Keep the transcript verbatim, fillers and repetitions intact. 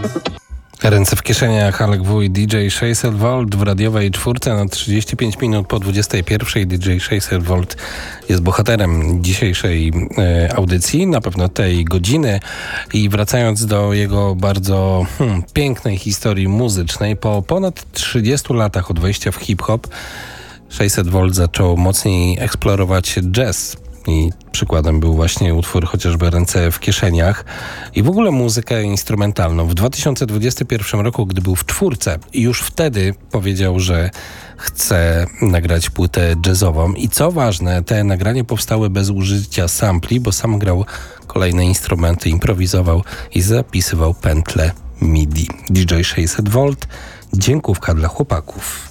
Ręce w kieszeniach, Alek Wuj, D J sześćset wolt w radiowej czwórce na trzydzieści pięć minut po dwudziestej pierwszej. D J sześćset wolt jest bohaterem dzisiejszej e, audycji, na pewno tej godziny. I wracając do jego bardzo hmm, pięknej historii muzycznej, po ponad trzydziestu latach od wejścia w hip-hop sześćset wolt zaczął mocniej eksplorować jazz. I przykładem był właśnie utwór chociażby Ręce w kieszeniach i w ogóle muzykę instrumentalną. W dwa tysiące dwudziestym pierwszym roku, gdy był w czwórce, już wtedy powiedział, że chce nagrać płytę jazzową. I co ważne, te nagrania powstały bez użycia sampli, bo sam grał kolejne instrumenty, improwizował i zapisywał pętle M I D I. D J sześćset wolt, dziękówka dla chłopaków.